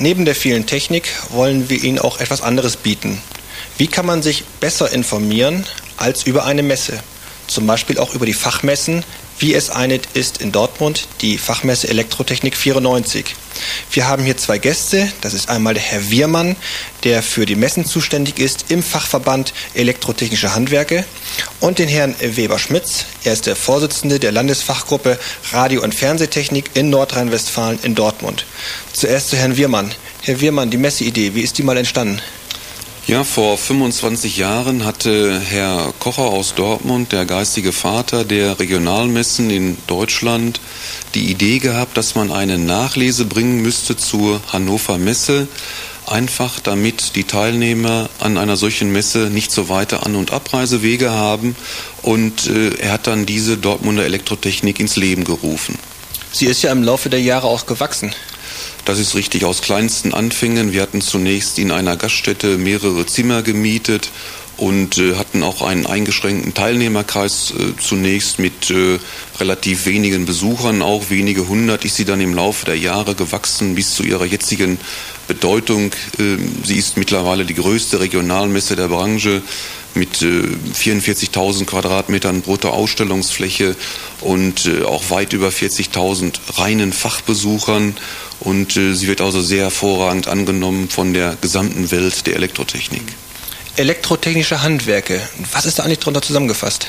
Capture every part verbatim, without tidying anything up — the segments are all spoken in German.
Neben der vielen Technik wollen wir Ihnen auch etwas anderes bieten. Wie kann man sich besser informieren als über eine Messe? Zum Beispiel auch über die Fachmessen, wie es eine ist in Dortmund, die Fachmesse Elektrotechnik vierundneunzig. Wir haben hier zwei Gäste. Das ist einmal der Herr Wiermann, der für die Messen zuständig ist im Fachverband Elektrotechnische Handwerke, und den Herrn Weber-Schmitz. Er ist der Vorsitzende der Landesfachgruppe Radio- und Fernsehtechnik in Nordrhein-Westfalen in Dortmund. Zuerst zu Herrn Wiermann. Herr Wiermann, die Messeidee, wie ist die mal entstanden? Ja, vor fünfundzwanzig Jahren hatte Herr Kocher aus Dortmund, der geistige Vater der Regionalmessen in Deutschland, die Idee gehabt, dass man eine Nachlese bringen müsste zur Hannover Messe, einfach damit die Teilnehmer an einer solchen Messe nicht so weite An- und Abreisewege haben. Und äh, er hat dann diese Dortmunder Elektrotechnik ins Leben gerufen. Sie ist ja im Laufe der Jahre auch gewachsen. Das ist richtig, aus kleinsten Anfängen. Wir hatten zunächst in einer Gaststätte mehrere Zimmer gemietet und äh, hatten auch einen eingeschränkten Teilnehmerkreis äh, zunächst mit äh, relativ wenigen Besuchern, auch wenige hundert, ist sie dann im Laufe der Jahre gewachsen bis zu ihrer jetzigen Bedeutung. Äh, sie ist mittlerweile die größte Regionalmesse der Branche mit äh, vierundvierzigtausend Quadratmetern Bruttoausstellungsfläche und äh, auch weit über vierzigtausend reinen Fachbesuchern. Und äh, sie wird also sehr hervorragend angenommen von der gesamten Welt der Elektrotechnik. Elektrotechnische Handwerke, was ist da eigentlich darunter zusammengefasst?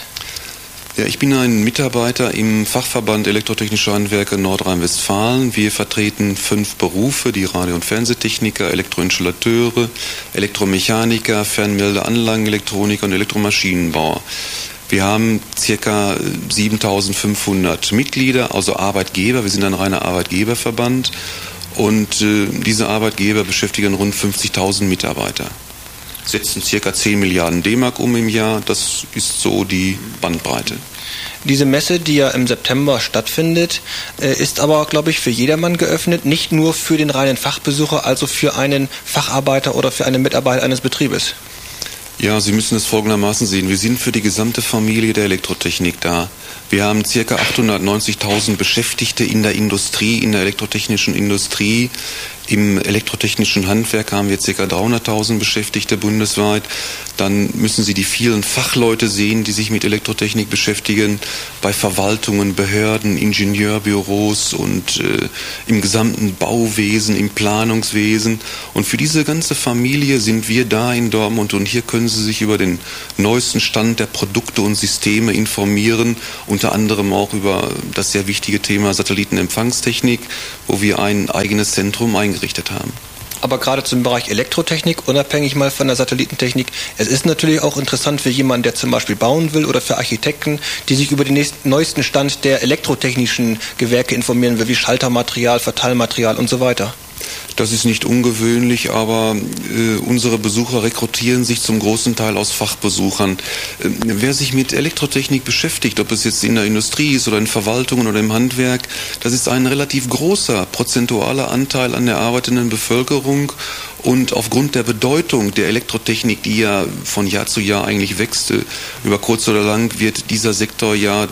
Ja, ich bin ein Mitarbeiter im Fachverband Elektrotechnische Handwerke Nordrhein-Westfalen. Wir vertreten fünf Berufe, die Radio- und Fernsehtechniker, Elektroinstallateure, Elektromechaniker, Fernmeldeanlagenelektroniker und Elektromaschinenbauer. Wir haben ca. siebentausendfünfhundert Mitglieder, also Arbeitgeber. Wir sind ein reiner Arbeitgeberverband und äh, diese Arbeitgeber beschäftigen rund fünfzigtausend Mitarbeiter. Setzen ca. zehn Milliarden D-Mark um im Jahr. Das ist so die Bandbreite. Diese Messe, die ja im September stattfindet, ist aber, glaube ich, für jedermann geöffnet, nicht nur für den reinen Fachbesucher, also für einen Facharbeiter oder für einen Mitarbeiter eines Betriebes. Ja, Sie müssen es folgendermaßen sehen. Wir sind für die gesamte Familie der Elektrotechnik da. Wir haben ca. achthundertneunzigtausend Beschäftigte in der Industrie, in der elektrotechnischen Industrie. Im elektrotechnischen Handwerk haben wir ca. dreihunderttausend Beschäftigte bundesweit. Dann müssen Sie die vielen Fachleute sehen, die sich mit Elektrotechnik beschäftigen, bei Verwaltungen, Behörden, Ingenieurbüros und äh, im gesamten Bauwesen, im Planungswesen. Und für diese ganze Familie sind wir da in Dortmund und hier können Sie sich über den neuesten Stand der Produkte und Systeme informieren, unter anderem auch über das sehr wichtige Thema Satellitenempfangstechnik, wo wir ein eigenes Zentrum eingerichtet haben. Aber gerade zum Bereich Elektrotechnik, unabhängig mal von der Satellitentechnik, es ist natürlich auch interessant für jemanden, der zum Beispiel bauen will, oder für Architekten, die sich über den nächsten, neuesten Stand der elektrotechnischen Gewerke informieren will, wie Schaltermaterial, Verteilmaterial und so weiter. Das ist nicht ungewöhnlich, aber äh, unsere Besucher rekrutieren sich zum großen Teil aus Fachbesuchern. Äh, wer sich mit Elektrotechnik beschäftigt, ob es jetzt in der Industrie ist oder in Verwaltungen oder im Handwerk, das ist ein relativ großer prozentualer Anteil an der arbeitenden Bevölkerung. Und aufgrund der Bedeutung der Elektrotechnik, die ja von Jahr zu Jahr eigentlich wächst, über kurz oder lang wird dieser Sektor ja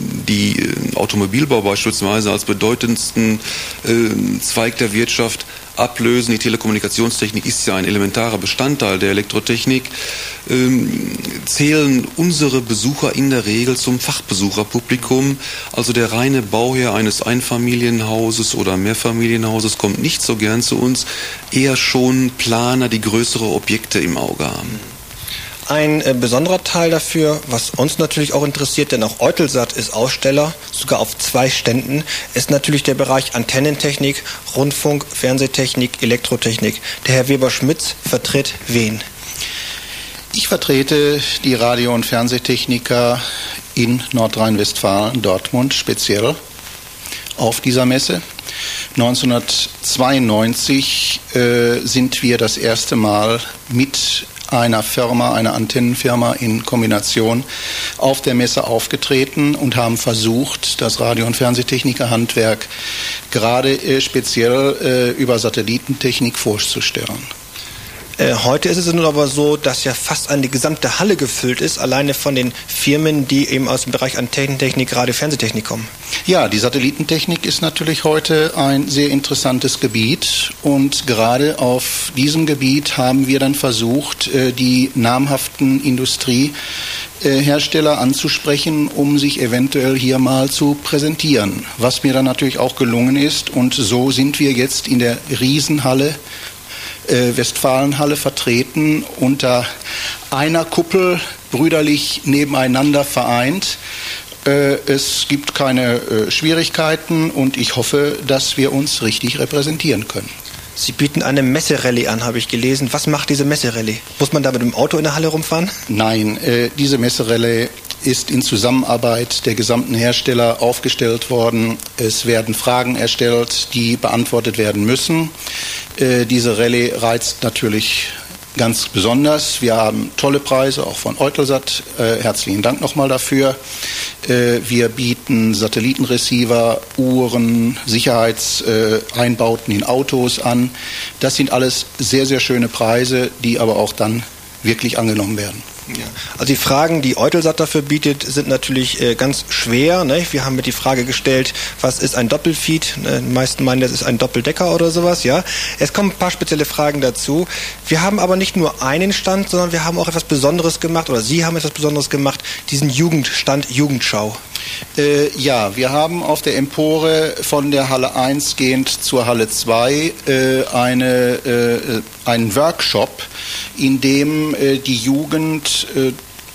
die Automobilbau beispielsweise als bedeutendsten äh, Zweig der Wirtschaft ablösen. Die Telekommunikationstechnik ist ja ein elementarer Bestandteil der Elektrotechnik. Ähm, zählen unsere Besucher in der Regel zum Fachbesucherpublikum. Also der reine Bauherr eines Einfamilienhauses oder Mehrfamilienhauses kommt nicht so gern zu uns. Eher schon Planer, die größere Objekte im Auge haben. Ein äh, besonderer Teil dafür, was uns natürlich auch interessiert, denn auch Eutelsat ist Aussteller, sogar auf zwei Ständen, ist natürlich der Bereich Antennentechnik, Rundfunk, Fernsehtechnik, Elektrotechnik. Der Herr Weber-Schmitz vertritt wen? Ich vertrete die Radio- und Fernsehtechniker in Nordrhein-Westfalen, Dortmund speziell auf dieser Messe. neunzehnhundertzweiundneunzig äh, sind wir das erste Mal mit einer Firma, einer Antennenfirma in Kombination auf der Messe aufgetreten und haben versucht, das Radio- und Fernsehtechnikerhandwerk gerade äh, speziell äh, über Satellitentechnik vorzustellen. Äh, heute ist es nun aber so, dass ja fast eine gesamte Halle gefüllt ist, alleine von den Firmen, die eben aus dem Bereich Antennentechnik, Radio, Fernsehtechnik kommen. Ja, die Satellitentechnik ist natürlich heute ein sehr interessantes Gebiet und gerade auf diesem Gebiet haben wir dann versucht, die namhaften Industriehersteller anzusprechen, um sich eventuell hier mal zu präsentieren, was mir dann natürlich auch gelungen ist, und so sind wir jetzt in der Riesenhalle, äh, Westfalenhalle, vertreten, unter einer Kuppel, brüderlich nebeneinander vereint. Äh, es gibt keine äh, Schwierigkeiten und ich hoffe, dass wir uns richtig repräsentieren können. Sie bieten eine Messerallye an, habe ich gelesen. Was macht diese Messerallye? Muss man da mit dem Auto in der Halle rumfahren? Nein, äh, diese Messerallye ist in Zusammenarbeit der gesamten Hersteller aufgestellt worden. Es werden Fragen erstellt, die beantwortet werden müssen. Äh, diese Rallye reizt natürlich ganz besonders. Wir haben tolle Preise, auch von Eutelsat. Äh, herzlichen Dank nochmal dafür. Äh, wir bieten Satellitenreceiver, Uhren, Sicherheitseinbauten äh, in Autos an. Das sind alles sehr, sehr schöne Preise, die aber auch dann wirklich angenommen werden. Ja. Also die Fragen, die Eutelsat dafür bietet, sind natürlich äh, ganz schwer. Ne? Wir haben mit die Frage gestellt, was ist ein Doppelfeed? Äh, die meisten meinen, das ist ein Doppeldecker oder sowas. Ja, es kommen ein paar spezielle Fragen dazu. Wir haben aber nicht nur einen Stand, sondern wir haben auch etwas Besonderes gemacht, oder Sie haben etwas Besonderes gemacht, diesen Jugendstand Jugendschau. Äh, ja, wir haben auf der Empore von der Halle eins gehend zur Halle zwei äh, eine, äh, einen Workshop, in dem äh, die Jugend äh,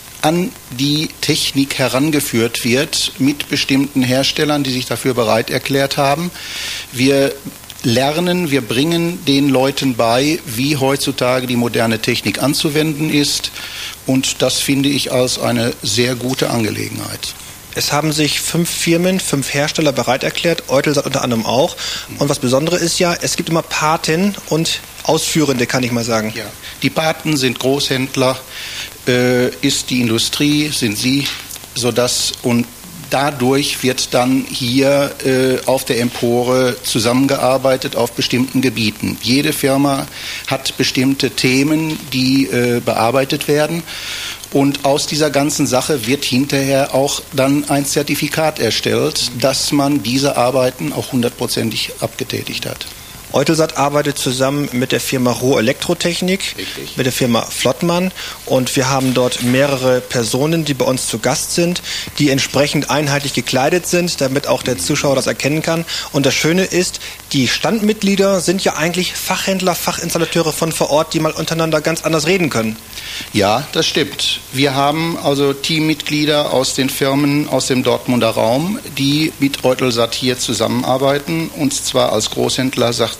an die Technik herangeführt wird mit bestimmten Herstellern, die sich dafür bereit erklärt haben. Wir lernen, wir bringen den Leuten bei, wie heutzutage die moderne Technik anzuwenden ist, und das finde ich als eine sehr gute Angelegenheit. Es haben sich fünf Firmen, fünf Hersteller bereit erklärt, Eutelsat unter anderem auch. Und was Besonderes ist ja, es gibt immer Paten und Ausführende, kann ich mal sagen. Ja, die Paten sind Großhändler, äh, ist die Industrie, sind Sie, sodass, und dadurch wird dann hier äh, auf der Empore zusammengearbeitet auf bestimmten Gebieten. Jede Firma hat bestimmte Themen, die äh, bearbeitet werden. Und aus dieser ganzen Sache wird hinterher auch dann ein Zertifikat erstellt, dass man diese Arbeiten auch hundertprozentig abgetätigt hat. Eutelsat arbeitet zusammen mit der Firma Roh Elektrotechnik, Richtig. mit der Firma Flottmann, und wir haben dort mehrere Personen, die bei uns zu Gast sind, die entsprechend einheitlich gekleidet sind, damit auch der Zuschauer das erkennen kann. Und das Schöne ist, die Standmitglieder sind ja eigentlich Fachhändler, Fachinstallateure von vor Ort, die mal untereinander ganz anders reden können. Ja, das stimmt. Wir haben also Teammitglieder aus den Firmen aus dem Dortmunder Raum, die mit Eutelsat hier zusammenarbeiten, und zwar als Großhändler sagt